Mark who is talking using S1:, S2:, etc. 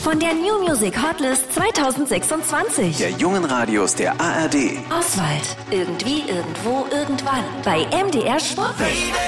S1: von der New Music Hotlist 2026.
S2: Der jungen Radios der ARD.
S1: Oswald. Irgendwie, irgendwo, irgendwann. Bei MDR Sportbild.